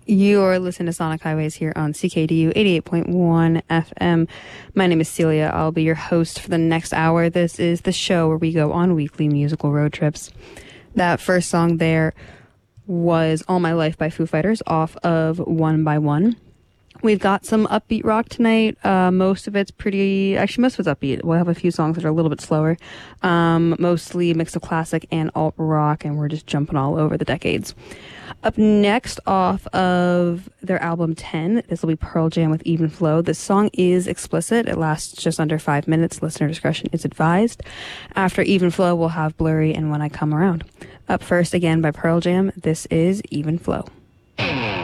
You're listening to Sonic Highways here on CKDU 88.1 FM. My name is Celia. I'll be your host for the next hour. This is the show where we go on weekly musical road trips. That first song there was All My Life by Foo Fighters off of One by One. We've got some upbeat rock tonight. Most of it's upbeat. We'll have a few songs that are a little bit slower. Mostly a mix of classic and alt rock, and we're just jumping all over the decades. Up next, off of their album 10, this will be Pearl Jam with Even Flow. This song is explicit. It lasts just under 5 minutes. Listener discretion is advised. After Even Flow, we'll have Blurry and When I Come Around. Up first, again, by Pearl Jam, this is Even Flow.